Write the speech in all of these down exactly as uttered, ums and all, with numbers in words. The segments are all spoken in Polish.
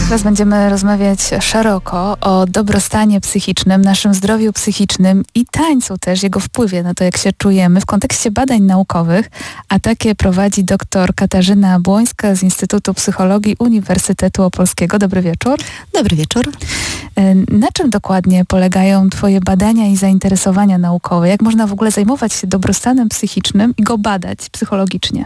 Teraz będziemy rozmawiać szeroko o dobrostanie psychicznym, naszym zdrowiu psychicznym i tańcu też, jego wpływie na to, jak się czujemy w kontekście badań naukowych, a takie prowadzi dr Katarzyna Błońska z Instytutu Psychologii Uniwersytetu Opolskiego. Dobry wieczór. Dobry wieczór. Na czym dokładnie polegają Twoje badania i zainteresowania naukowe? Jak można w ogóle zajmować się dobrostanem psychicznym i go badać psychologicznie?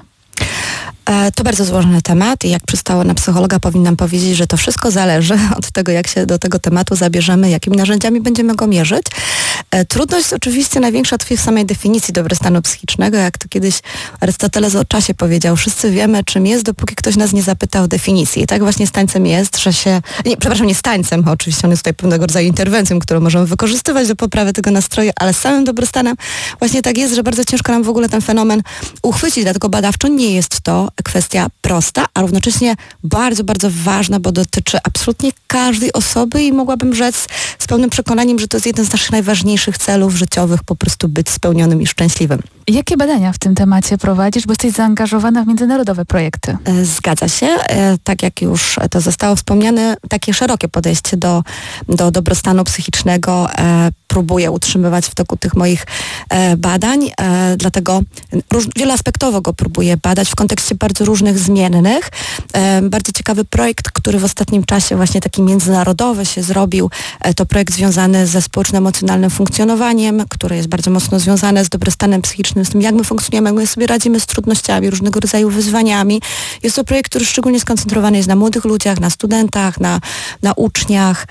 To bardzo złożony temat i jak przystało na psychologa powinnam powiedzieć, że to wszystko zależy od tego, jak się do tego tematu zabierzemy, jakimi narzędziami będziemy go mierzyć. Trudność oczywiście największa tkwi w samej definicji dobrostanu psychicznego, jak to kiedyś Arystoteles o czasie powiedział, wszyscy wiemy, czym jest, dopóki ktoś nas nie zapyta o definicję. I tak właśnie z tańcem jest, że się, nie, przepraszam, nie z tańcem, oczywiście on jest tutaj pewnego rodzaju interwencją, którą możemy wykorzystywać do poprawy tego nastroju, ale z samym dobrostanem właśnie tak jest, że bardzo ciężko nam w ogóle ten fenomen uchwycić, dlatego badawczo nie jest to kwestia prosta, a równocześnie bardzo, bardzo ważna, bo dotyczy absolutnie każdej osoby i mogłabym rzec z pełnym przekonaniem, że to jest jeden z naszych najważniejszych celów życiowych, po prostu być spełnionym i szczęśliwym. Jakie badania w tym temacie prowadzisz, bo jesteś zaangażowana w międzynarodowe projekty? Zgadza się. Tak jak już to zostało wspomniane, takie szerokie podejście do, do dobrostanu psychicznego próbuję utrzymywać w toku tych moich badań, dlatego róż, wieloaspektowo go próbuję badać w kontekście bardzo różnych zmiennych. Bardzo ciekawy projekt, który w ostatnim czasie właśnie taki międzynarodowy się zrobił, to projekt związany ze społeczno-emocjonalnym funkcjonowaniem, który jest bardzo mocno związany z dobrostanem psychicznym, z tym, jak my funkcjonujemy, jak my sobie radzimy z trudnościami, różnego rodzaju wyzwaniami. Jest to projekt, który szczególnie skoncentrowany jest na młodych ludziach, na studentach, na, na uczniach.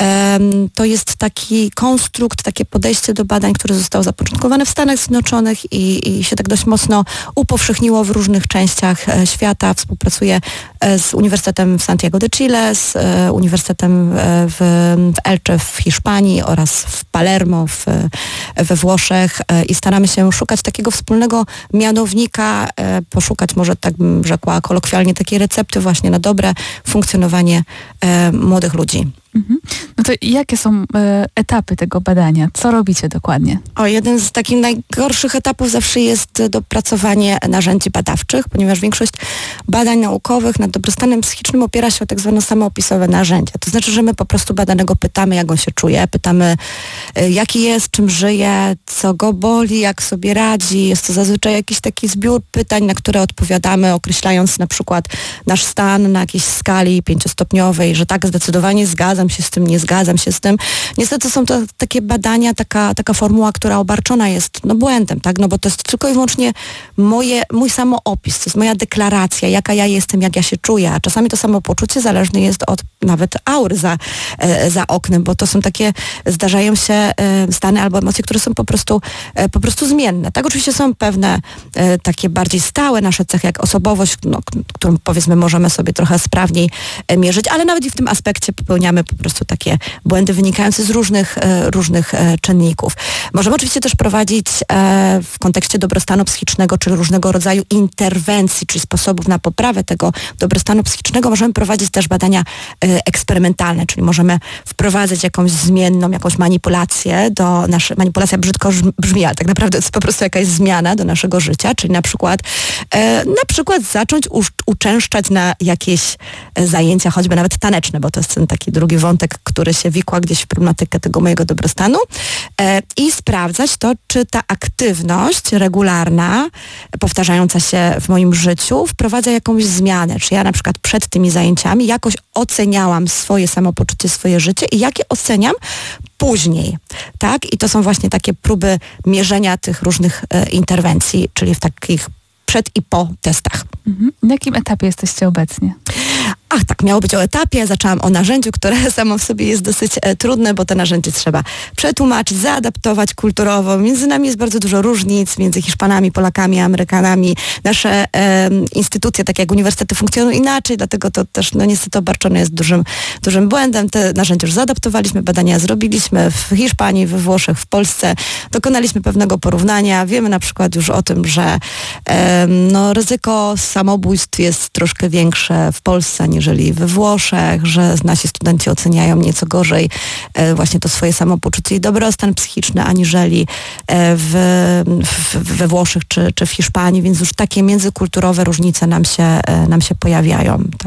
Um, to jest taki konstrukt, takie podejście do badań, które zostało zapoczątkowane w Stanach Zjednoczonych i, i się tak dość mocno upowszechniło w różnych częściach e, świata. Współpracuję e, z Uniwersytetem w Santiago de Chile, z e, Uniwersytetem e, w, w Elche w Hiszpanii oraz w Palermo w, we Włoszech e, i staramy się szukać takiego wspólnego mianownika, e, poszukać może tak bym rzekła kolokwialnie takiej recepty właśnie na dobre funkcjonowanie e, młodych ludzi. Mhm. No to jakie są e, etapy tego badania? Co robicie dokładnie? O, jeden z takich najgorszych etapów zawsze jest dopracowanie narzędzi badawczych, ponieważ większość badań naukowych nad dobrostanem psychicznym opiera się o tak zwane samoopisowe narzędzia. To znaczy, że my po prostu badanego pytamy, jak on się czuje, pytamy, y, jaki jest, czym żyje, co go boli, jak sobie radzi. Jest to zazwyczaj jakiś taki zbiór pytań, na które odpowiadamy, określając na przykład nasz stan na jakiejś skali pięciostopniowej, że tak, zdecydowanie zgadzam się z tym, nie zgadzam się z tym. Niestety są to takie badania, taka, taka formuła, która obarczona jest no, błędem, tak? No bo to jest tylko i wyłącznie moje, mój samoopis, to jest moja deklaracja, jaka ja jestem, jak ja się czuję, a czasami to samopoczucie zależne jest od nawet aury za, e, za oknem, bo to są takie, zdarzają się e, stany albo emocje, które są po prostu, e, po prostu zmienne. Tak, oczywiście są pewne e, takie bardziej stałe nasze cechy, jak osobowość, no, którą powiedzmy możemy sobie trochę sprawniej e, mierzyć, ale nawet i w tym aspekcie popełniamy po prostu takie błędy wynikające z różnych, e, różnych e, czynników. Możemy oczywiście też prowadzić e, w kontekście dobrostanu psychicznego, czy różnego rodzaju interwencji, czyli sposobów na poprawę tego dobrostanu psychicznego. Możemy prowadzić też badania e, eksperymentalne, czyli możemy wprowadzać jakąś zmienną, jakąś manipulację do naszej, manipulacja brzydko brzmi, ale tak naprawdę to jest po prostu jakaś zmiana do naszego życia, czyli na przykład e, na przykład zacząć usz, uczęszczać na jakieś e, zajęcia, choćby nawet taneczne, bo to jest ten taki drugi wątek, który się wikła gdzieś w problematykę tego mojego dobrostanu e, i sprawdzać to, czy ta aktywność regularna, powtarzająca się w moim życiu, wprowadza jakąś zmianę. Czy ja na przykład przed tymi zajęciami jakoś oceniałam swoje samopoczucie, swoje życie i jakie oceniam później, tak? I to są właśnie takie próby mierzenia tych różnych e, interwencji, czyli w takich przed i po testach. Mhm. Na jakim etapie jesteście obecnie? Ach, tak, miało być o etapie. Zaczęłam o narzędziu, które samo w sobie jest dosyć e, trudne, bo to narzędzie trzeba przetłumaczyć, zaadaptować kulturowo. Między nami jest bardzo dużo różnic, między Hiszpanami, Polakami, Amerykanami. Nasze e, instytucje, tak jak uniwersytety, funkcjonują inaczej, dlatego to też no, niestety obarczone jest dużym, dużym błędem. Te narzędzia już zaadaptowaliśmy, badania zrobiliśmy w Hiszpanii, we Włoszech, w Polsce. Dokonaliśmy pewnego porównania. Wiemy na przykład już o tym, że e, no, ryzyko samobójstw jest troszkę większe w Polsce aniżeli we Włoszech, że nasi studenci oceniają nieco gorzej e, właśnie to swoje samopoczucie i dobrostan psychiczny aniżeli e, w, w, we Włoszech czy, czy w Hiszpanii, więc już takie międzykulturowe różnice nam się, e, nam się pojawiają, tak?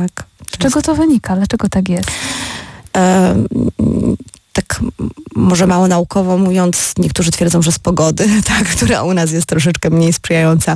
Z czego to wynika? Dlaczego tak jest? E, tak może mało naukowo mówiąc, niektórzy twierdzą, że z pogody, tak, która u nas jest troszeczkę mniej sprzyjająca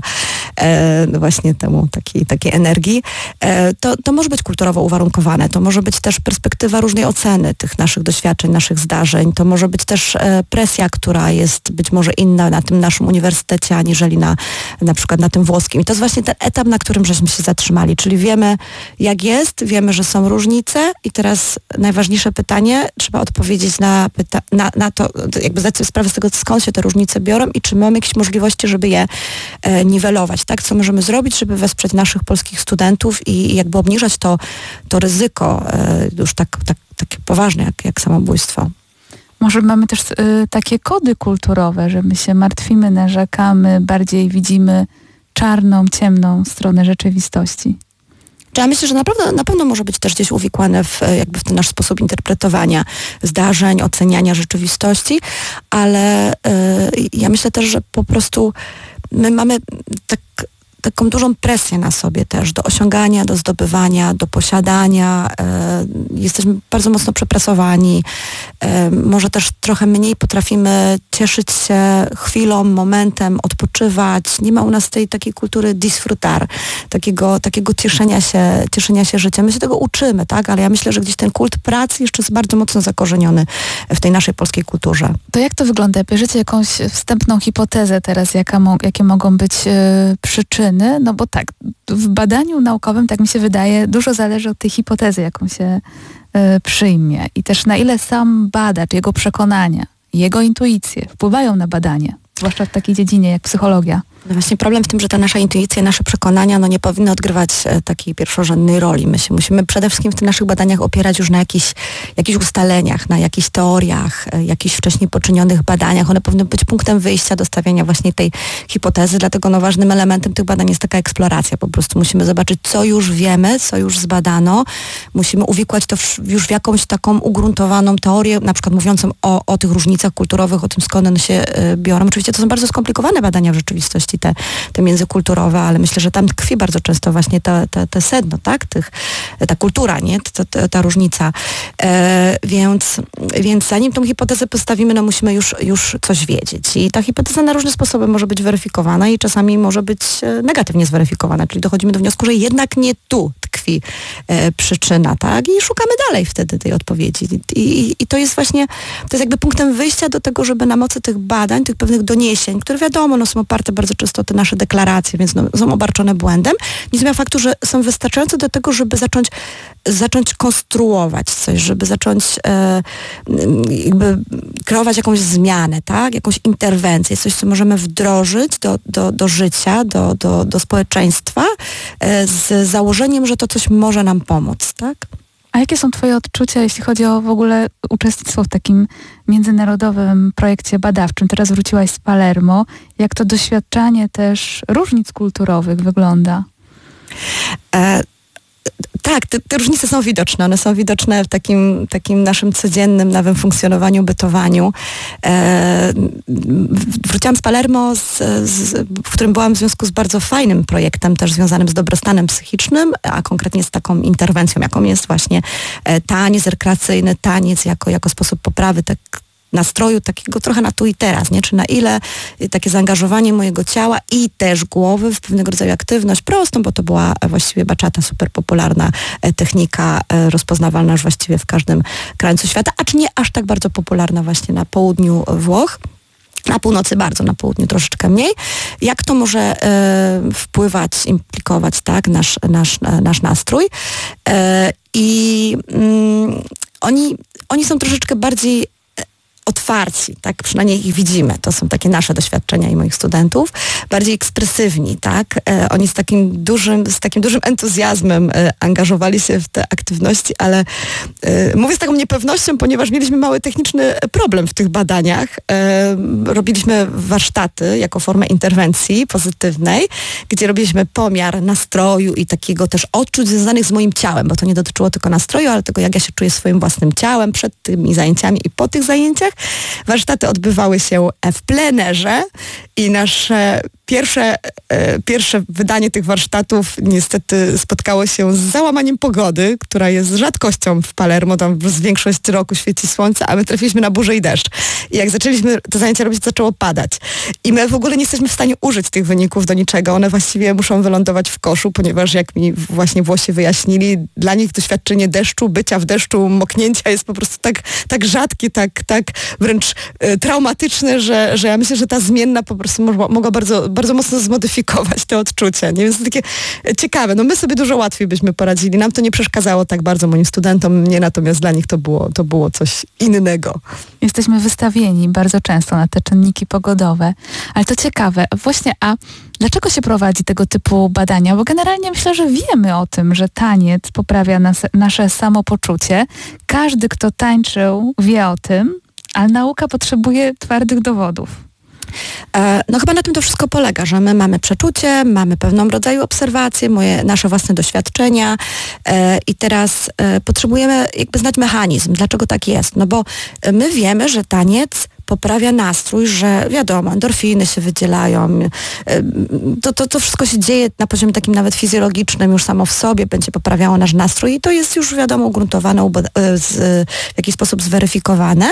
e, właśnie temu takiej, takiej energii, e, to, to może być kulturowo uwarunkowane, to może być też perspektywa różnej oceny tych naszych doświadczeń, naszych zdarzeń, to może być też e, presja, która jest być może inna na tym naszym uniwersytecie, aniżeli na, na przykład na tym włoskim. I to jest właśnie ten etap, na którym żeśmy się zatrzymali, czyli wiemy, jak jest, wiemy, że są różnice i teraz najważniejsze pytanie, trzeba odpowiedzieć na, pyta- na, na to, jakby zdać sobie sprawę z tego, skąd się te różnice biorą i czy mamy jakieś możliwości, żeby je e, niwelować, tak? Co możemy zrobić, żeby wesprzeć naszych polskich studentów i, i jakby obniżać to, to ryzyko e, już tak, tak, takie poważne jak, jak samobójstwo. Może mamy też y, takie kody kulturowe, że my się martwimy, narzekamy, bardziej widzimy czarną, ciemną stronę rzeczywistości. Ja myślę, że naprawdę, na pewno może być też gdzieś uwikłane w, jakby w ten nasz sposób interpretowania zdarzeń, oceniania rzeczywistości, ale y, ja myślę też, że po prostu my mamy tak, taką dużą presję na sobie też do osiągania, do zdobywania, do posiadania. E, jesteśmy bardzo mocno przepresowani. E, może też trochę mniej potrafimy cieszyć się chwilą, momentem, odpoczywać. Nie ma u nas tej takiej kultury disfrutar, takiego, takiego cieszenia się, cieszenia się życiem. My się tego uczymy, tak? Ale ja myślę, że gdzieś ten kult pracy jeszcze jest bardzo mocno zakorzeniony w tej naszej polskiej kulturze. To jak to wygląda? Bierzecie jakąś wstępną hipotezę teraz, jaka mo- jakie mogą być e, przyczyny? No bo tak, w badaniu naukowym, tak mi się wydaje, dużo zależy od tej hipotezy, jaką się y, przyjmie. I też na ile sam badacz, jego przekonania, jego intuicje wpływają na badanie, zwłaszcza w takiej dziedzinie jak psychologia. No właśnie problem w tym, że ta nasza intuicja, nasze przekonania no nie powinny odgrywać e, takiej pierwszorzędnej roli. My się musimy przede wszystkim w tych naszych badaniach opierać już na jakichś, jakichś ustaleniach, na jakichś teoriach, e, jakichś wcześniej poczynionych badaniach. One powinny być punktem wyjścia do stawiania właśnie tej hipotezy, dlatego no ważnym elementem tych badań jest taka eksploracja. Po prostu musimy zobaczyć, co już wiemy, co już zbadano. Musimy uwikłać to w, już w jakąś taką ugruntowaną teorię, na przykład mówiącą o, o tych różnicach kulturowych, o tym, skąd one się e, biorą. Oczywiście to są bardzo skomplikowane badania w rzeczywistości, Te, te międzykulturowe, ale myślę, że tam tkwi bardzo często właśnie te, te, te sedno, tak? Tych, ta kultura, nie? Ta, ta, ta różnica. E, więc, więc zanim tą hipotezę postawimy, no musimy już, już coś wiedzieć. I ta hipoteza na różne sposoby może być weryfikowana i czasami może być negatywnie zweryfikowana, czyli dochodzimy do wniosku, że jednak nie tu tkwi e, przyczyna, tak? I szukamy dalej wtedy tej odpowiedzi. I, i, I to jest właśnie, to jest jakby punktem wyjścia do tego, żeby na mocy tych badań, tych pewnych doniesień, które wiadomo, no są oparte bardzo często o te nasze deklaracje, więc no, są obarczone błędem. Nie zmienia faktu, że są wystarczające do tego, żeby zacząć, zacząć konstruować coś, żeby zacząć e, jakby kreować jakąś zmianę, tak? Jakąś interwencję, coś, co możemy wdrożyć do, do, do życia, do, do, do społeczeństwa e, z założeniem, że to coś może nam pomóc, tak? A jakie są twoje odczucia, jeśli chodzi o w ogóle uczestnictwo w takim międzynarodowym projekcie badawczym? Teraz wróciłaś z Palermo. Jak to doświadczanie też różnic kulturowych wygląda? E- Tak, te, te różnice są widoczne. One są widoczne w takim, takim naszym codziennym, nowym funkcjonowaniu, bytowaniu. E, wróciłam z Palermo, z, z, w którym byłam w związku z bardzo fajnym projektem, też związanym z dobrostanem psychicznym, a konkretnie z taką interwencją, jaką jest właśnie e, taniec rekreacyjny, taniec jako, jako sposób poprawy tak, nastroju takiego trochę na tu i teraz, nie? Czy na ile takie zaangażowanie mojego ciała i też głowy w pewnego rodzaju aktywność prostą, bo to była właściwie bachata, super popularna technika, rozpoznawalna już właściwie w każdym krańcu świata, a czy nie aż tak bardzo popularna właśnie na południu Włoch. Na północy bardzo, na południu troszeczkę mniej. Jak to może e, wpływać, implikować, tak, nasz, nasz, nasz nastrój. E, I mm, oni, oni są troszeczkę bardziej otwarci, tak? Przynajmniej ich widzimy. To są takie nasze doświadczenia i moich studentów. Bardziej ekspresywni, tak? E, oni z takim dużym, z takim dużym entuzjazmem e, angażowali się w te aktywności, ale e, mówię z taką niepewnością, ponieważ mieliśmy mały techniczny problem w tych badaniach. E, robiliśmy warsztaty jako formę interwencji pozytywnej, gdzie robiliśmy pomiar nastroju i takiego też odczuć związanych z moim ciałem, bo to nie dotyczyło tylko nastroju, ale tego, jak ja się czuję swoim własnym ciałem przed tymi zajęciami i po tych zajęciach. Warsztaty odbywały się w plenerze i nasze pierwsze, e, pierwsze wydanie tych warsztatów niestety spotkało się z załamaniem pogody, która jest rzadkością w Palermo, tam z większość roku świeci słońce, a my trafiliśmy na burzę i deszcz. I jak zaczęliśmy te zajęcia robić, zaczęło padać. I my w ogóle nie jesteśmy w stanie użyć tych wyników do niczego. One właściwie muszą wylądować w koszu, ponieważ jak mi właśnie Włosi wyjaśnili, dla nich doświadczenie deszczu, bycia w deszczu, moknięcia jest po prostu tak, tak rzadkie, tak, tak wręcz e, traumatyczne, że, że ja myślę, że ta zmienna po prostu mogła, mogła bardzo, bardzo mocno zmodyfikować te odczucia. Nie? Więc to takie ciekawe. No my sobie dużo łatwiej byśmy poradzili. Nam to nie przeszkadzało tak bardzo moim studentom, nie, natomiast dla nich to było, to było coś innego. Jesteśmy wystawieni bardzo często na te czynniki pogodowe, ale to ciekawe. Właśnie, a dlaczego się prowadzi tego typu badania? Bo generalnie myślę, że wiemy o tym, że taniec poprawia nas, nasze samopoczucie. Każdy, kto tańczył, wie o tym, ale nauka potrzebuje twardych dowodów. No chyba na tym to wszystko polega, że my mamy przeczucie, mamy pewną rodzaju obserwacje, moje, nasze własne doświadczenia e, i teraz e, potrzebujemy jakby znać mechanizm, dlaczego tak jest. No bo my wiemy, że taniec poprawia nastrój, że wiadomo, endorfiny się wydzielają, to, to, to wszystko się dzieje na poziomie takim nawet fizjologicznym już samo w sobie, będzie poprawiało nasz nastrój i to jest już wiadomo ugruntowane, w jakiś sposób zweryfikowane.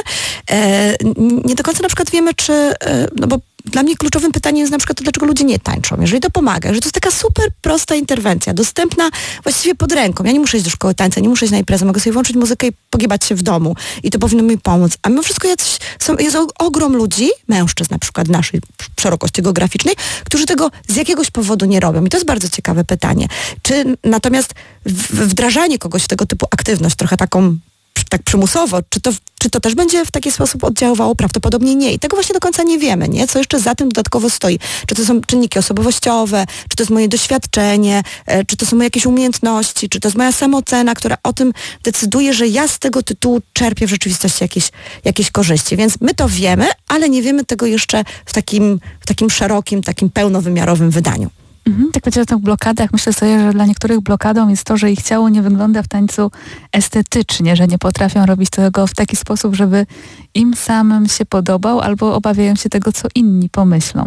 Nie do końca na przykład wiemy, czy, no bo dla mnie kluczowym pytaniem jest na przykład to, dlaczego ludzie nie tańczą. Jeżeli to pomaga, że to jest taka super prosta interwencja, dostępna właściwie pod ręką. Ja nie muszę iść do szkoły tańca, nie muszę iść na imprezę, mogę sobie włączyć muzykę i pogiebać się w domu. I to powinno mi pomóc. A mimo wszystko jacyś, są, jest ogrom ludzi, mężczyzn na przykład w naszej szerokości geograficznej, którzy tego z jakiegoś powodu nie robią. I to jest bardzo ciekawe pytanie. Czy natomiast wdrażanie kogoś w tego typu aktywność, trochę taką tak przymusowo, czy to, czy to też będzie w taki sposób oddziaływało? Prawdopodobnie nie. I tego właśnie do końca nie wiemy, nie? Co jeszcze za tym dodatkowo stoi? Czy to są czynniki osobowościowe, czy to jest moje doświadczenie, e, czy to są moje jakieś umiejętności, czy to jest moja samoocena, która o tym decyduje, że ja z tego tytułu czerpię w rzeczywistości jakieś, jakieś korzyści. Więc my to wiemy, ale nie wiemy tego jeszcze w takim, w takim szerokim, takim pełnowymiarowym wydaniu. Mhm, tak powiedzieć o tych blokadach. Myślę sobie, że dla niektórych blokadą jest to, że ich ciało nie wygląda w tańcu estetycznie, że nie potrafią robić tego w taki sposób, żeby im samym się podobał, albo obawiają się tego, co inni pomyślą.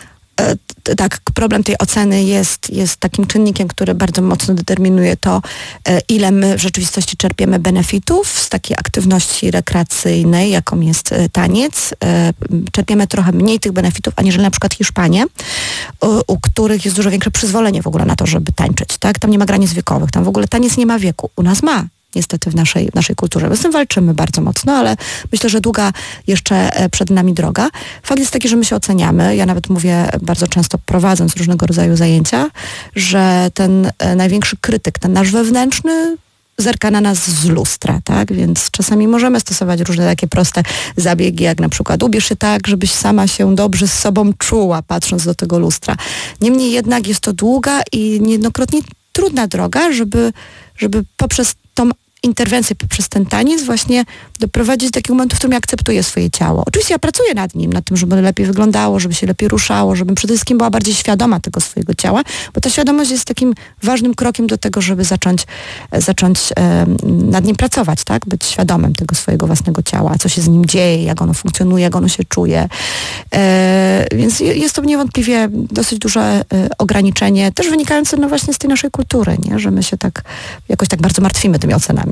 E, tak, problem tej oceny jest, jest takim czynnikiem, który bardzo mocno determinuje to, e, ile my w rzeczywistości czerpiemy benefitów z takiej aktywności rekreacyjnej, jaką jest e, taniec. E, czerpiemy trochę mniej tych benefitów, aniżeli na przykład Hiszpanie, u, u których jest dużo większe przyzwolenie w ogóle na to, żeby tańczyć. Tak? Tam nie ma granic wiekowych, tam w ogóle taniec nie ma wieku. U nas ma. Niestety w naszej, w naszej kulturze. My z tym walczymy bardzo mocno, ale myślę, że długa jeszcze przed nami droga. Fakt jest taki, że my się oceniamy. Ja nawet mówię bardzo często, prowadząc różnego rodzaju zajęcia, że ten największy krytyk, ten nasz wewnętrzny, zerka na nas z lustra, tak? Więc czasami możemy stosować różne takie proste zabiegi, jak na przykład ubierz się tak, żebyś sama się dobrze z sobą czuła, patrząc do tego lustra. Niemniej jednak jest to długa i niejednokrotnie trudna droga, żeby, żeby poprzez tą interwencję, poprzez ten taniec właśnie doprowadzić do takiego momentu, w którym ja akceptuję swoje ciało. Oczywiście ja pracuję nad nim, nad tym, żeby lepiej wyglądało, żeby się lepiej ruszało, żebym przede wszystkim była bardziej świadoma tego swojego ciała, bo ta świadomość jest takim ważnym krokiem do tego, żeby zacząć, zacząć e, nad nim pracować, tak? Być świadomym tego swojego własnego ciała, co się z nim dzieje, jak ono funkcjonuje, jak ono się czuje. E, więc jest to niewątpliwie dosyć duże e, ograniczenie, też wynikające no właśnie z tej naszej kultury, nie? Że my się tak jakoś tak bardzo martwimy tymi ocenami.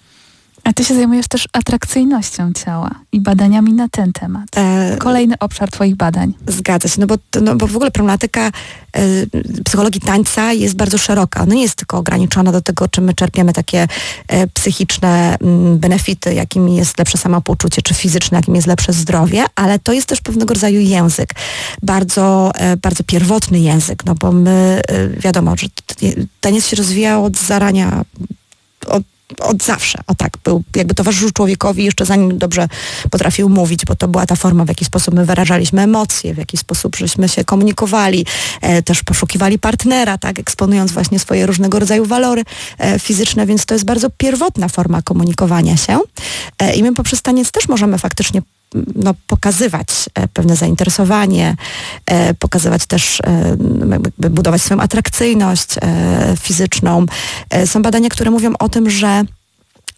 A ty się zajmujesz też atrakcyjnością ciała i badaniami na ten temat. E, Kolejny obszar twoich badań. Zgadza się, no bo, no bo w ogóle problematyka e, psychologii tańca jest bardzo szeroka. Ona nie jest tylko ograniczona do tego, czy my czerpiemy takie e, psychiczne m, benefity, jakimi jest lepsze samopoczucie, czy fizyczne, jakim jest lepsze zdrowie, ale to jest też pewnego rodzaju język. Bardzo, e, bardzo pierwotny język, no bo my, e, wiadomo, że taniec się rozwijał od zarania, od od zawsze, o tak, był jakby towarzyszył człowiekowi jeszcze zanim dobrze potrafił mówić, bo to była ta forma, w jaki sposób my wyrażaliśmy emocje, w jaki sposób żeśmy się komunikowali, e, też poszukiwali partnera, tak, eksponując właśnie swoje różnego rodzaju walory e, fizyczne, więc to jest bardzo pierwotna forma komunikowania się e, i my poprzez taniec też możemy faktycznie no, pokazywać e, pewne zainteresowanie, e, pokazywać też, e, jakby budować swoją atrakcyjność e, fizyczną. E, są badania, które mówią o tym, że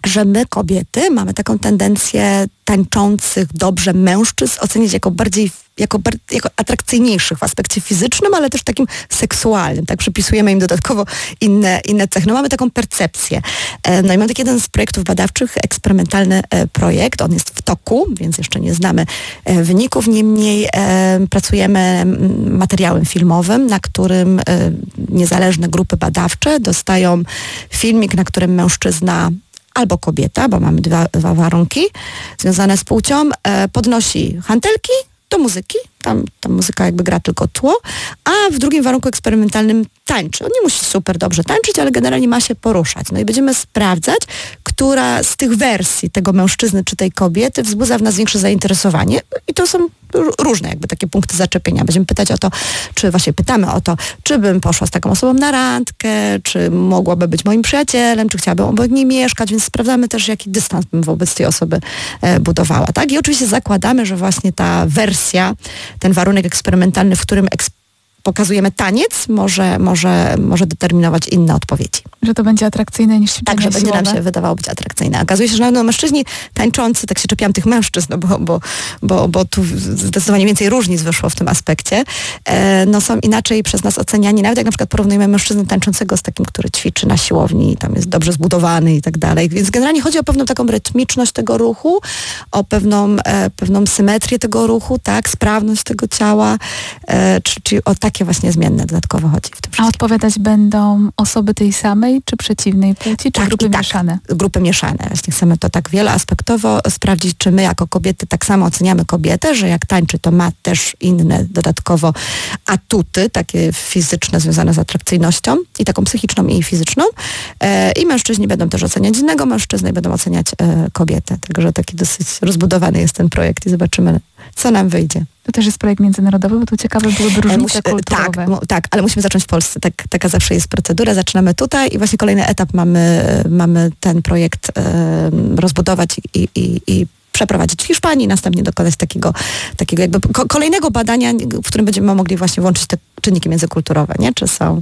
że my, kobiety, mamy taką tendencję tańczących dobrze mężczyzn ocenić jako bardziej, jako, jako atrakcyjniejszych w aspekcie fizycznym, ale też takim seksualnym, tak? Przypisujemy im dodatkowo inne, inne cechy. No mamy taką percepcję. No i mam taki jeden z projektów badawczych, eksperymentalny projekt, on jest w toku, więc jeszcze nie znamy wyników, niemniej pracujemy materiałem filmowym, na którym niezależne grupy badawcze dostają filmik, na którym mężczyzna albo kobieta, bo mamy dwa, dwa warunki związane z płcią, e, podnosi hantelki do muzyki, tam, tam muzyka jakby gra tylko tło, a w drugim warunku eksperymentalnym tańczy. On nie musi super dobrze tańczyć, ale generalnie ma się poruszać. No i będziemy sprawdzać, która z tych wersji tego mężczyzny czy tej kobiety wzbudza w nas większe zainteresowanie. I to są różne jakby takie punkty zaczepienia. Będziemy pytać o to, czy właśnie pytamy o to, czy bym poszła z taką osobą na randkę, czy mogłaby być moim przyjacielem, czy chciałabym obok niej mieszkać, więc sprawdzamy też, jaki dystans bym wobec tej osoby e, budowała. Tak? I oczywiście zakładamy, że właśnie ta wersja, ten warunek eksperymentalny, w którym eks- pokazujemy taniec, może, może, może determinować inne odpowiedzi. Że to będzie atrakcyjne niż ćwiczenie Tak, że będzie siłowe. nam się wydawało być atrakcyjne. Okazuje się, że no, mężczyźni tańczący, tak się czepiam tych mężczyzn, no bo, bo, bo, bo tu zdecydowanie więcej różnic wyszło w tym aspekcie, e, no są inaczej przez nas oceniani, nawet jak na przykład porównujemy mężczyznę tańczącego z takim, który ćwiczy na siłowni, tam jest dobrze zbudowany i tak dalej. Więc generalnie chodzi o pewną taką rytmiczność tego ruchu, o pewną, e, pewną symetrię tego ruchu, tak, sprawność tego ciała, e, czy, czy o takie właśnie zmienne dodatkowo chodzi w tym wszystkim. A odpowiadać będą osoby tej samej czy przeciwnej płci, czy tak, grupy tak, mieszane? Grupy mieszane. Właśnie chcemy to tak wieloaspektowo sprawdzić, czy my jako kobiety tak samo oceniamy kobietę, że jak tańczy, to ma też inne dodatkowo atuty, takie fizyczne związane z atrakcyjnością i taką psychiczną i fizyczną. E, I mężczyźni będą też oceniać innego mężczyznę i będą oceniać e, kobietę. Także taki dosyć rozbudowany jest ten projekt i zobaczymy, co nam wyjdzie. To też jest projekt międzynarodowy, bo tu ciekawe byłyby różnice Musi, kulturowe. Tak, tak, ale musimy zacząć w Polsce. Tak, taka zawsze jest procedura. Zaczynamy tutaj i właśnie kolejny etap mamy, mamy ten projekt e, rozbudować i, i, i przeprowadzić w Hiszpanii, następnie dokonać takiego, takiego jakby ko- kolejnego badania, w którym będziemy mogli właśnie włączyć te czynniki międzykulturowe, nie? Czy są,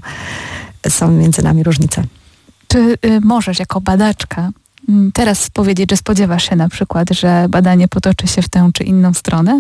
są między nami różnice. Czy y, możesz jako badaczka y, teraz powiedzieć, że spodziewasz się na przykład, że badanie potoczy się w tę czy inną stronę?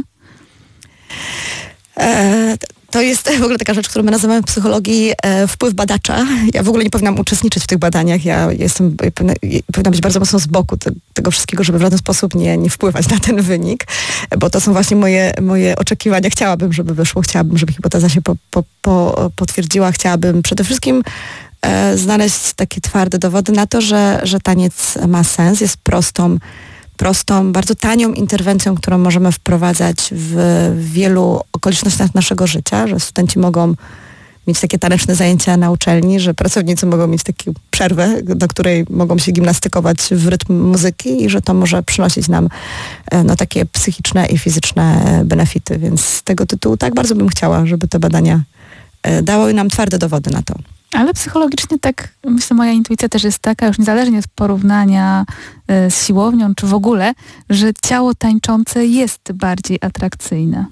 E, to jest w ogóle taka rzecz, którą my nazywamy w psychologii e, wpływ badacza. Ja w ogóle nie powinnam uczestniczyć w tych badaniach. Ja jestem, ja powinna, powinna być bardzo mocno z boku te, tego wszystkiego, żeby w żaden sposób nie, nie wpływać na ten wynik, bo to są właśnie moje, moje oczekiwania. Chciałabym, żeby wyszło, chciałabym, żeby hipoteza się po, po, po potwierdziła. Chciałabym przede wszystkim e, znaleźć takie twarde dowody na to, że, że taniec ma sens, jest prostą prostą, bardzo tanią interwencją, którą możemy wprowadzać w wielu okolicznościach naszego życia, że studenci mogą mieć takie taneczne zajęcia na uczelni, że pracownicy mogą mieć taką przerwę, do której mogą się gimnastykować w rytm muzyki i że to może przynosić nam no, takie psychiczne i fizyczne benefity. Więc z tego tytułu tak bardzo bym chciała, żeby te badania dały nam twarde dowody na to. Ale psychologicznie tak, myślę, moja intuicja też jest taka, już niezależnie od porównania y, z siłownią, czy w ogóle, że ciało tańczące jest bardziej atrakcyjne.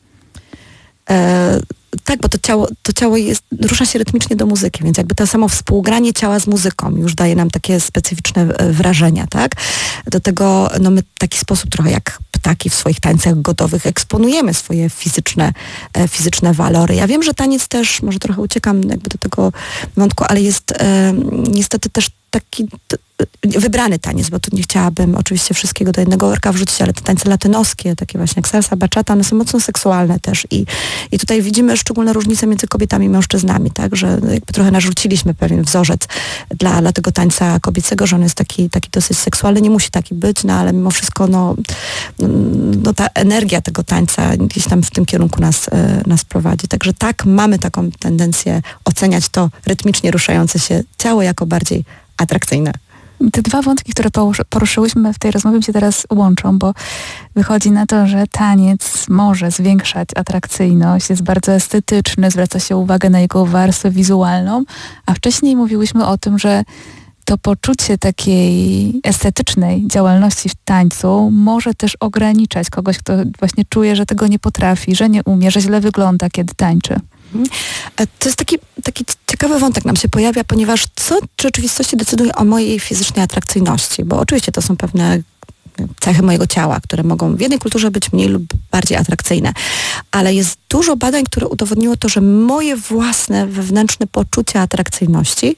E, tak, bo to ciało, to ciało jest, rusza się rytmicznie do muzyki, więc jakby to samo współgranie ciała z muzyką już daje nam takie specyficzne wrażenia, tak? Do tego no my w taki sposób trochę jak ptaki w swoich tańcach gotowych eksponujemy swoje fizyczne, e, fizyczne walory. Ja wiem, że taniec też, może trochę uciekam jakby do tego wątku, ale jest e, niestety też taki t, wybrany taniec, bo tu nie chciałabym oczywiście wszystkiego do jednego worka wrzucić, ale te tańce latynoskie, takie właśnie jak salsa, bachata, one są mocno seksualne też i, i tutaj widzimy szczególne różnice między kobietami i mężczyznami, tak, że jakby trochę narzuciliśmy pewien wzorzec dla, dla tego tańca kobiecego, że on jest taki, taki dosyć seksualny, nie musi taki być, no ale mimo wszystko no, no ta energia tego tańca gdzieś tam w tym kierunku nas, nas prowadzi. Także tak, mamy taką tendencję oceniać to rytmicznie ruszające się ciało jako bardziej atrakcyjne. Te dwa wątki, które poruszyłyśmy w tej rozmowie, się teraz łączą, bo wychodzi na to, że taniec może zwiększać atrakcyjność, jest bardzo estetyczny, zwraca się uwagę na jego warstwę wizualną, a wcześniej mówiłyśmy o tym, że to poczucie takiej estetycznej działalności w tańcu może też ograniczać kogoś, kto właśnie czuje, że tego nie potrafi, że nie umie, że źle wygląda, kiedy tańczy. To jest taki, taki ciekawy wątek nam się pojawia, ponieważ co w rzeczywistości decyduje o mojej fizycznej atrakcyjności? Bo oczywiście to są pewne cechy mojego ciała, które mogą w jednej kulturze być mniej lub bardziej atrakcyjne. Ale jest dużo badań, które udowodniło to, że moje własne wewnętrzne poczucie atrakcyjności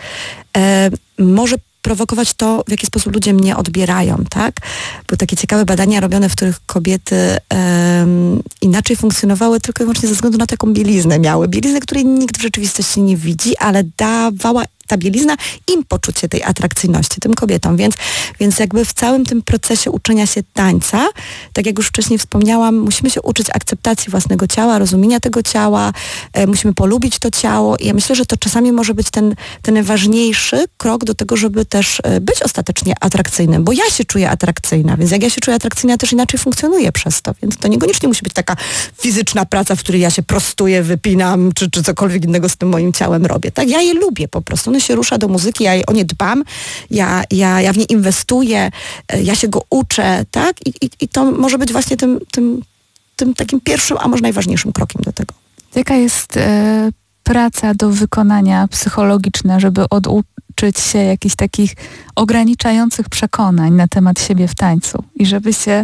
e, może prowokować to, w jaki sposób ludzie mnie odbierają, tak? Były takie ciekawe badania robione, w których kobiety um, inaczej funkcjonowały tylko i wyłącznie ze względu na taką bieliznę miały. Bieliznę, której nikt w rzeczywistości nie widzi, ale dawała ta bielizna im poczucie tej atrakcyjności, tym kobietom. Więc, więc jakby w całym tym procesie uczenia się tańca, tak jak już wcześniej wspomniałam, musimy się uczyć akceptacji własnego ciała, rozumienia tego ciała, e, musimy polubić to ciało i ja myślę, że to czasami może być ten, ten najważniejszy krok do tego, żeby też e, być ostatecznie atrakcyjnym, bo ja się czuję atrakcyjna, więc jak ja się czuję atrakcyjna, też inaczej funkcjonuję przez to, więc to niekoniecznie musi być taka fizyczna praca, w której ja się prostuję, wypinam, czy, czy cokolwiek innego z tym moim ciałem robię, tak? Ja je lubię po prostu. Się rusza do muzyki, ja o nie dbam, ja, ja, ja w nie inwestuję, ja się go uczę, tak? I, i, i to może być właśnie tym, tym, tym takim pierwszym, a może najważniejszym krokiem do tego. Jaka jest e, praca do wykonania psychologiczna, żeby oduczyć się jakichś takich ograniczających przekonań na temat siebie w tańcu i żeby się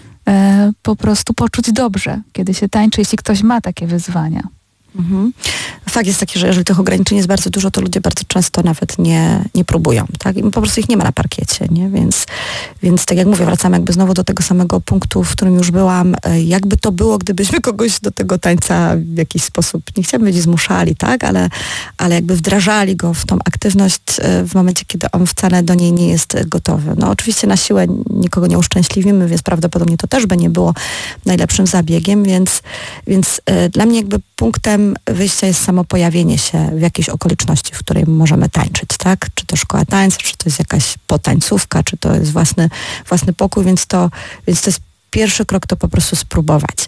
e, po prostu poczuć dobrze, kiedy się tańczy, jeśli ktoś ma takie wyzwania? Mhm. Fakt jest taki, że jeżeli tych ograniczeń jest bardzo dużo, to ludzie bardzo często nawet nie, nie próbują, tak? I po prostu ich nie ma na parkiecie, nie? Więc, więc tak jak mówię, wracamy jakby znowu do tego samego punktu, w którym już byłam. Jakby to było, gdybyśmy kogoś do tego tańca w jakiś sposób, nie chciałabym powiedzieć zmuszali, tak? Ale, ale jakby wdrażali go w tą aktywność w momencie, kiedy on wcale do niej nie jest gotowy. No oczywiście na siłę nikogo nie uszczęśliwimy, więc prawdopodobnie to też by nie było najlepszym zabiegiem, więc, więc y, dla mnie jakby punktem wyjścia jest samo pojawienie się w jakiejś okoliczności, w której możemy tańczyć, tak? Czy to szkoła tańca, czy to jest jakaś potańcówka, czy to jest własny, własny pokój, więc to, więc to jest pierwszy krok, to po prostu spróbować.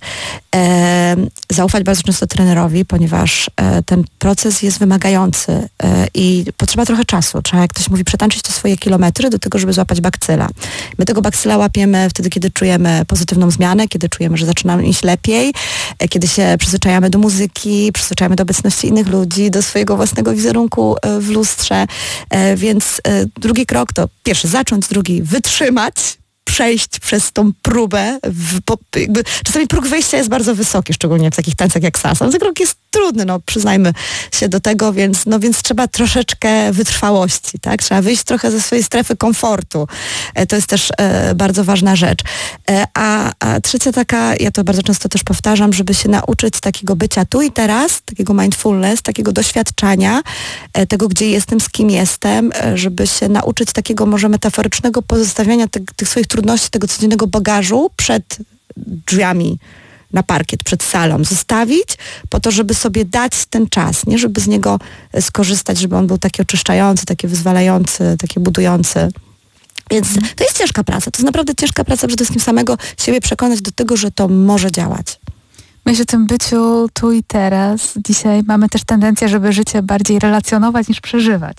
E, zaufać bardzo często trenerowi, ponieważ e, ten proces jest wymagający e, i potrzeba trochę czasu. Trzeba, jak ktoś mówi, przetańczyć te swoje kilometry do tego, żeby złapać bakcyla. My tego bakcyla łapiemy wtedy, kiedy czujemy pozytywną zmianę, kiedy czujemy, że zaczynamy iść lepiej, e, kiedy się przyzwyczajamy do muzyki, przyzwyczajamy do obecności innych ludzi, do swojego własnego wizerunku e, w lustrze. E, więc e, drugi krok to pierwszy zacząć, drugi wytrzymać, przejść przez tą próbę. W, po, jakby, czasami próg wejścia jest bardzo wysoki, szczególnie w takich tańcach jak salsa. Ten krok jest trudny, no przyznajmy się do tego, więc, no, więc trzeba troszeczkę wytrwałości, tak? Trzeba wyjść trochę ze swojej strefy komfortu. E, to jest też e, bardzo ważna rzecz. E, a, a trzecia taka, ja to bardzo często też powtarzam, żeby się nauczyć takiego bycia tu i teraz, takiego mindfulness, takiego doświadczania e, tego, gdzie jestem, z kim jestem, e, żeby się nauczyć takiego może metaforycznego pozostawiania te, tych swoich trudności, tego codziennego bagażu przed drzwiami na parkiet, przed salą, zostawić po to, żeby sobie dać ten czas, nie? Żeby z niego skorzystać, żeby on był taki oczyszczający, taki wyzwalający, taki budujący. Więc to jest ciężka praca. To jest naprawdę ciężka praca przede wszystkim samego siebie przekonać do tego, że to może działać. Myślę o tym byciu tu i teraz. Dzisiaj mamy też tendencję, żeby życie bardziej relacjonować niż przeżywać.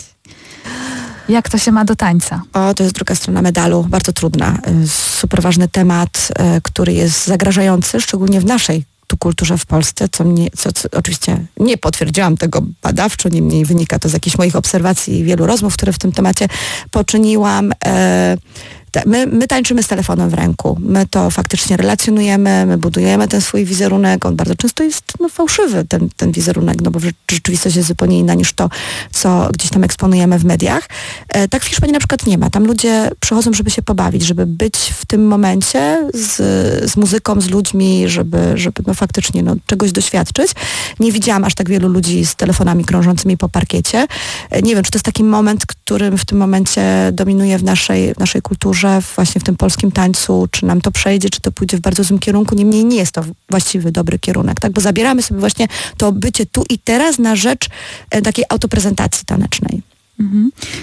Jak to się ma do tańca? O, to jest druga strona medalu, bardzo trudna. Super ważny temat, który jest zagrażający, szczególnie w naszej tu kulturze w Polsce, co mnie, co, co oczywiście nie potwierdziłam tego badawczo, niemniej wynika to z jakichś moich obserwacji i wielu rozmów, które w tym temacie poczyniłam. E, My, my tańczymy z telefonem w ręku. My to faktycznie relacjonujemy, my budujemy ten swój wizerunek. On bardzo często jest no, fałszywy, ten, ten wizerunek, no bo rzeczywistość jest zupełnie inna niż to, co gdzieś tam eksponujemy w mediach. E, tak w Hiszpanii na przykład nie ma. Tam ludzie przychodzą, żeby się pobawić, żeby być w tym momencie z, z muzyką, z ludźmi, żeby, żeby no, faktycznie no, czegoś doświadczyć. Nie widziałam aż tak wielu ludzi z telefonami krążącymi po parkiecie. E, nie wiem, czy to jest taki moment, którym w tym momencie dominuje w naszej, w naszej kulturze, właśnie w tym polskim tańcu, czy nam to przejdzie, czy to pójdzie w bardzo złym kierunku, niemniej nie jest to właściwy, dobry kierunek, tak? Bo zabieramy sobie właśnie to bycie tu i teraz na rzecz e, takiej autoprezentacji tanecznej. Mhm. Czy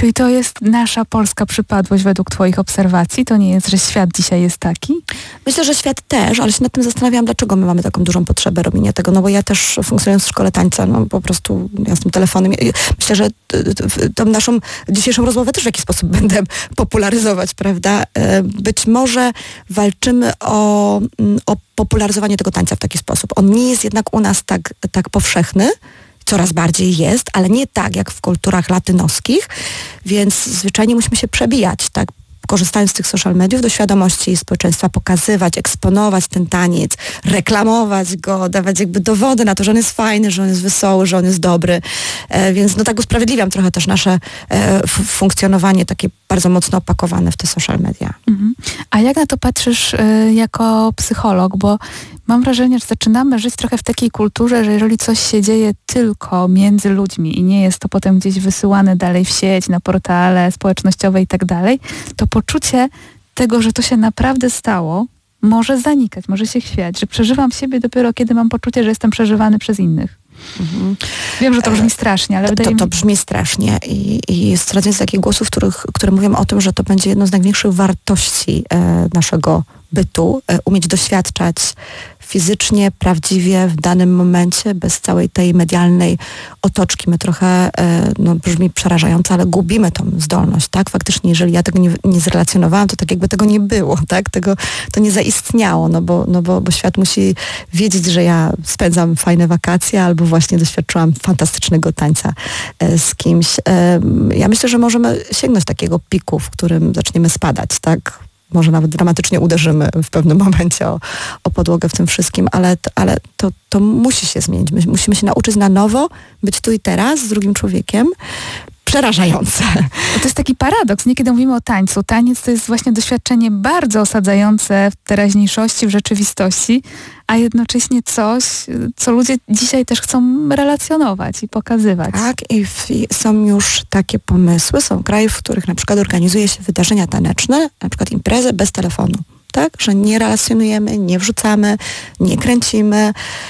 Czyli to jest nasza polska przypadłość według twoich obserwacji? To nie jest, że świat dzisiaj jest taki? Myślę, że świat też, ale się nad tym zastanawiałam, dlaczego my mamy taką dużą potrzebę robienia tego, no bo ja też funkcjonując w szkole tańca, no po prostu ja z tym telefonem, myślę, że tą naszą dzisiejszą rozmowę też w jakiś sposób będę popularyzować, prawda? Być może walczymy o, o popularyzowanie tego tańca w taki sposób. On nie jest jednak u nas tak, tak powszechny, coraz bardziej jest, ale nie tak jak w kulturach latynoskich, więc zwyczajnie musimy się przebijać, tak? Korzystając z tych social mediów do świadomości społeczeństwa, pokazywać, eksponować ten taniec, reklamować go, dawać jakby dowody na to, że on jest fajny, że on jest wesoły, że on jest dobry. E, więc no tak usprawiedliwiam trochę też nasze e, f- funkcjonowanie takie bardzo mocno opakowane w te social media. Mhm. A jak na to patrzysz y, jako psycholog? Bo mam wrażenie, że zaczynamy żyć trochę w takiej kulturze, że jeżeli coś się dzieje tylko między ludźmi i nie jest to potem gdzieś wysyłane dalej w sieć, na portale społecznościowe i tak dalej, to poczucie tego, że to się naprawdę stało, może zanikać, może się chwiać, że przeżywam siebie dopiero kiedy mam poczucie, że jestem przeżywany przez innych. Mhm. Wiem, że to brzmi strasznie, ale to, wydaje to, mi to brzmi strasznie i, i jest coraz więcej takich głosów, których, które mówią o tym, że to będzie jedną z największych wartości e, naszego bytu, e, umieć doświadczać fizycznie, prawdziwie, w danym momencie, bez całej tej medialnej otoczki. My trochę, e, no brzmi przerażająco, ale gubimy tą zdolność, tak? Faktycznie, jeżeli ja tego nie, nie zrelacjonowałam, to tak jakby tego nie było, tak? Tego, to nie zaistniało, no bo, no bo, bo świat musi wiedzieć, że ja spędzam fajne wakacje albo właśnie doświadczyłam fantastycznego tańca e, z kimś. E, ja myślę, że możemy sięgnąć takiego piku, w którym zaczniemy spadać, tak? Może nawet dramatycznie uderzymy w pewnym momencie o, o podłogę w tym wszystkim, ale, ale to, to musi się zmienić. My musimy się nauczyć na nowo być tu i teraz z drugim człowiekiem. Przerażające. Bo to jest taki paradoks, nie? Kiedy mówimy o tańcu. Taniec to jest właśnie doświadczenie bardzo osadzające w teraźniejszości, w rzeczywistości, a jednocześnie coś, co ludzie dzisiaj też chcą relacjonować i pokazywać. Tak, i, w, i są już takie pomysły, są kraje, w których na przykład organizuje się wydarzenia taneczne, na przykład imprezę bez telefonu. Tak, że nie relacjonujemy, nie wrzucamy, nie kręcimy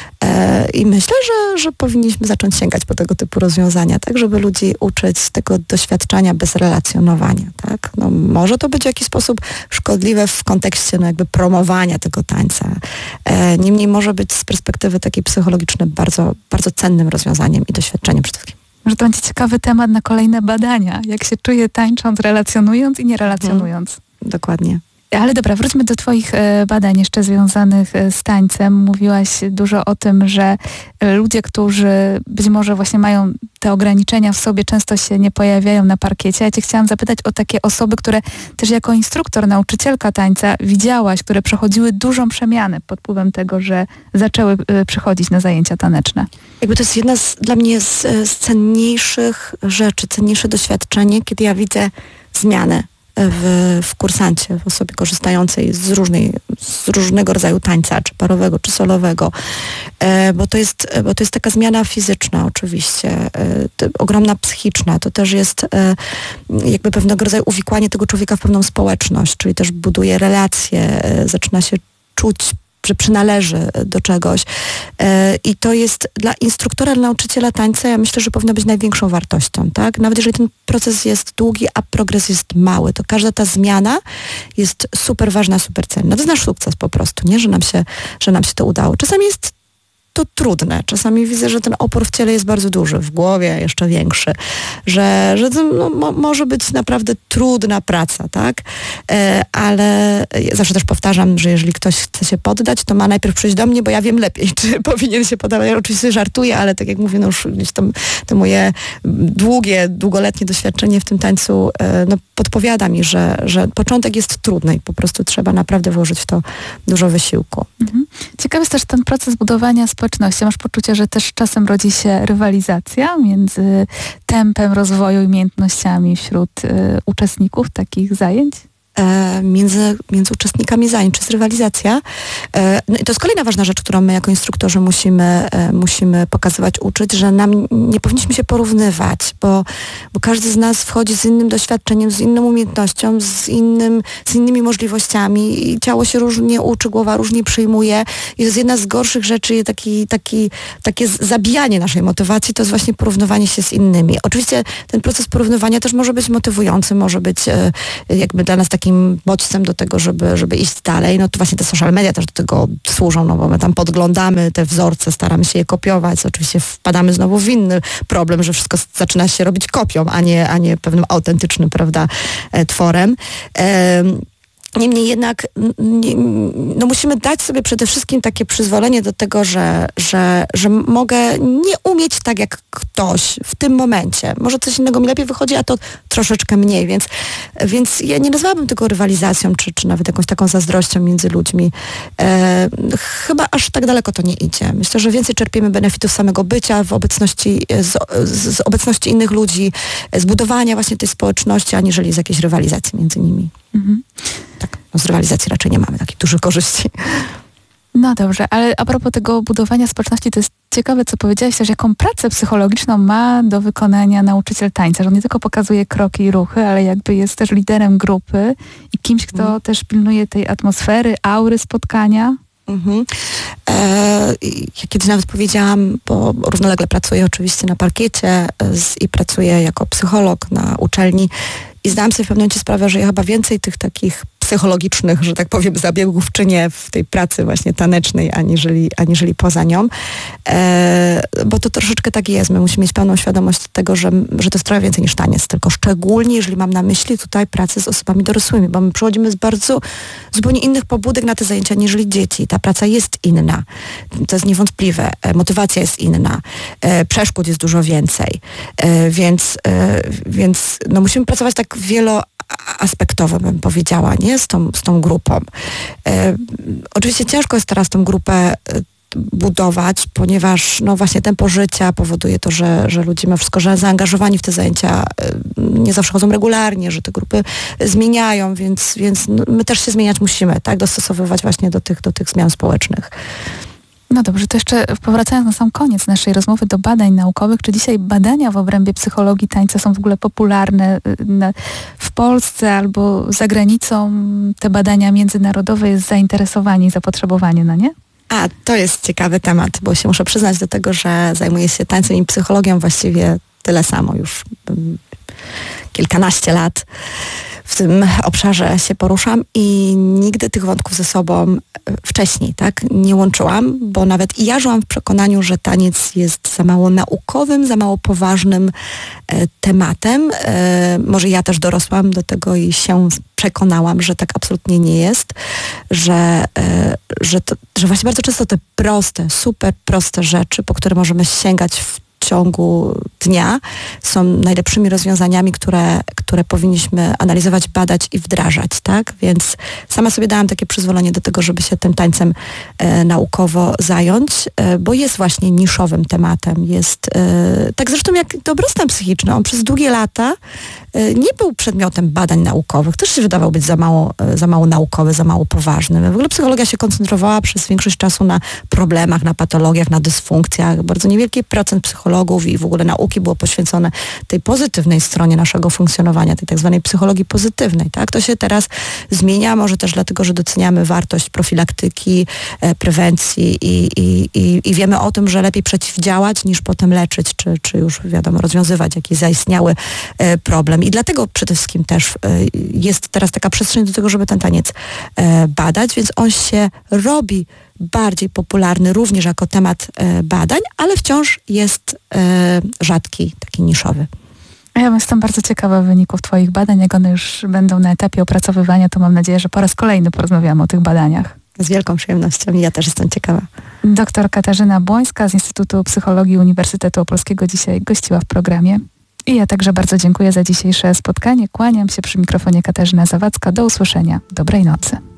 e, i myślę, że, że powinniśmy zacząć sięgać po tego typu rozwiązania, tak, żeby ludzi uczyć tego doświadczenia bez relacjonowania, tak. No, może to być w jakiś sposób szkodliwe w kontekście no, jakby promowania tego tańca. E, niemniej może być z perspektywy takiej psychologicznej bardzo, bardzo cennym rozwiązaniem i doświadczeniem przede wszystkim. Może to będzie ciekawy temat na kolejne badania, jak się czuje tańcząc, relacjonując i nie relacjonując. Hmm, dokładnie. Ale dobra, wróćmy do twoich e, badań jeszcze związanych e, z tańcem. Mówiłaś dużo o tym, że e, ludzie, którzy być może właśnie mają te ograniczenia w sobie, często się nie pojawiają na parkiecie. Ja cię chciałam zapytać o takie osoby, które też jako instruktor, nauczycielka tańca widziałaś, które przechodziły dużą przemianę pod wpływem tego, że zaczęły e, przychodzić na zajęcia taneczne. Jakby to jest jedna z, dla mnie z, z cenniejszych rzeczy, cenniejsze doświadczenie, kiedy ja widzę zmianę W, w kursancie, w osobie korzystającej z, różnej, z różnego rodzaju tańca, czy parowego, czy solowego, e, bo, to jest, bo to jest taka zmiana fizyczna oczywiście, e, to, ogromna psychiczna, to też jest e, jakby pewnego rodzaju uwikłanie tego człowieka w pewną społeczność, czyli też buduje relacje, e, zaczyna się czuć, że przynależy do czegoś. E, I to jest dla instruktora, dla nauczyciela tańca, ja myślę, że powinno być największą wartością, tak? Nawet jeżeli ten proces jest długi, a progres jest mały, to każda ta zmiana jest super ważna, super cenna. To jest nasz sukces po prostu, nie? Że nam się, że nam się to udało. Czasami jest to trudne. Czasami widzę, że ten opór w ciele jest bardzo duży, w głowie jeszcze większy, że, że to no, mo, może być naprawdę trudna praca, tak? E, ale ja zawsze też powtarzam, że jeżeli ktoś chce się poddać, to ma najpierw przyjść do mnie, bo ja wiem lepiej, czy powinien się poddawać. Ja oczywiście żartuję, ale tak jak mówię, no już gdzieś tam to moje długie, długoletnie doświadczenie w tym tańcu e, no, podpowiada mi, że, że początek jest trudny i po prostu trzeba naprawdę włożyć w to dużo wysiłku. Mhm. Ciekawy jest też ten proces budowania społeczności. Masz poczucie, że też czasem rodzi się rywalizacja między tempem rozwoju i umiejętnościami wśród y, uczestników takich zajęć? e, między, między uczestnikami zajęć, czy jest rywalizacja. E, no i to jest kolejna ważna rzecz, którą my jako instruktorzy musimy, e, musimy pokazywać, uczyć, że nam nie powinniśmy się porównywać, bo, bo każdy z nas wchodzi z innym doświadczeniem, z inną umiejętnością, z, innym, z innymi możliwościami i ciało się różnie uczy, głowa różnie przyjmuje. I to jest jedna z gorszych rzeczy, taki, taki, takie zabijanie naszej motywacji, to jest właśnie porównywanie się z innymi. Oczywiście ten proces porównywania też może być motywujący, może być e, jakby dla nas takim bodźcem do tego, żeby, żeby iść dalej. No to właśnie te social media też do tego służą, no bo my tam podglądamy te wzorce, staramy się je kopiować. Oczywiście wpadamy znowu w inny problem, że wszystko zaczyna się robić kopią, a nie, a nie pewnym autentycznym, prawda, e, tworem. E, Niemniej jednak nie, no musimy dać sobie przede wszystkim takie przyzwolenie do tego, że, że, że mogę nie umieć tak jak ktoś w tym momencie. Może coś innego mi lepiej wychodzi, a to troszeczkę mniej, więc, więc ja nie nazwałabym tego rywalizacją, czy, czy nawet jakąś taką zazdrością między ludźmi. E, chyba aż tak daleko to nie idzie. Myślę, że więcej czerpiemy benefitów samego bycia w obecności, z, z, z obecności innych ludzi, z budowania właśnie tej społeczności, aniżeli z jakiejś rywalizacji między nimi. Mhm. Tak, no z rywalizacji raczej nie mamy takich dużych korzyści. No dobrze, ale a propos tego budowania społeczności, to jest ciekawe, co powiedziałaś też, jaką pracę psychologiczną ma do wykonania nauczyciel tańca, że on nie tylko pokazuje kroki i ruchy, ale jakby jest też liderem grupy i kimś, kto mm. też pilnuje tej atmosfery, aury spotkania. Mhm. E, ja kiedyś nawet powiedziałam, bo równolegle pracuję oczywiście na parkiecie z, i pracuję jako psycholog na uczelni i zdałam sobie w pewnym momencie sprawę, że ja chyba więcej tych takich psychologicznych, że tak powiem, zabiegów czynię w tej pracy właśnie tanecznej, aniżeli, aniżeli poza nią. E, bo to troszeczkę tak jest. My musimy mieć pełną świadomość tego, że, że to jest trochę więcej niż taniec, tylko szczególnie, jeżeli mam na myśli tutaj pracę z osobami dorosłymi, bo my przychodzimy z bardzo zupełnie innych pobudek na te zajęcia, niżeli dzieci. Ta praca jest inna. To jest niewątpliwe. E, motywacja jest inna. E, przeszkód jest dużo więcej. E, więc e, więc no, musimy pracować tak wielo aspektowo, bym powiedziała, nie? Z tą, z tą grupą. E, oczywiście ciężko jest teraz tą grupę e, budować, ponieważ no właśnie tempo życia powoduje to, że, że ludzie mimo wszystko że zaangażowani w te zajęcia e, nie zawsze chodzą regularnie, że te grupy zmieniają, więc, więc no, my też się zmieniać musimy, tak? Dostosowywać właśnie do tych, do tych zmian społecznych. No dobrze, to jeszcze powracając na sam koniec naszej rozmowy do badań naukowych, czy dzisiaj badania w obrębie psychologii tańca są w ogóle popularne w Polsce albo za granicą? Te badania międzynarodowe, jest zainteresowanie i zapotrzebowanie na nie? A, to jest ciekawy temat, bo się muszę przyznać do tego, że zajmuję się tańcem i psychologią właściwie tyle samo już kilkanaście lat. W tym obszarze się poruszam i nigdy tych wątków ze sobą wcześniej, tak, nie łączyłam, bo nawet i ja żyłam w przekonaniu, że taniec jest za mało naukowym, za mało poważnym e, tematem. E, może ja też dorosłam do tego i się przekonałam, że tak absolutnie nie jest, że, e, że, to, że właśnie bardzo często te proste, super proste rzeczy, po które możemy sięgać w w ciągu dnia są najlepszymi rozwiązaniami, które, które powinniśmy analizować, badać i wdrażać, tak? Więc sama sobie dałam takie przyzwolenie do tego, żeby się tym tańcem e, naukowo zająć, e, bo jest właśnie niszowym tematem. Jest, e, tak zresztą jak dobrostan psychiczny, on przez długie lata e, nie był przedmiotem badań naukowych. Też się wydawał być za mało, e, za mało naukowy, za mało poważny. W ogóle psychologia się koncentrowała przez większość czasu na problemach, na patologiach, na dysfunkcjach. Bardzo niewielki procent psychologów i w ogóle nauki było poświęcone tej pozytywnej stronie naszego funkcjonowania, tej tak zwanej psychologii pozytywnej. Tak? To się teraz zmienia, może też dlatego, że doceniamy wartość profilaktyki, e, prewencji i, i, i, i wiemy o tym, że lepiej przeciwdziałać niż potem leczyć, czy, czy już wiadomo, rozwiązywać jakiś zaistniały e, problem. I dlatego przede wszystkim też e, jest teraz taka przestrzeń do tego, żeby ten taniec e, badać, więc on się robi bardziej popularny również jako temat e, badań, ale wciąż jest e, rzadki, taki niszowy. Ja jestem bardzo ciekawa wyników Twoich badań. Jak one już będą na etapie opracowywania, to mam nadzieję, że po raz kolejny porozmawiamy o tych badaniach. Z wielką przyjemnością i ja też jestem ciekawa. Doktor Katarzyna Błońska z Instytutu Psychologii Uniwersytetu Opolskiego dzisiaj gościła w programie. I ja także bardzo dziękuję za dzisiejsze spotkanie. Kłaniam się przy mikrofonie Katarzyna Zawadzka. Do usłyszenia. Dobrej nocy.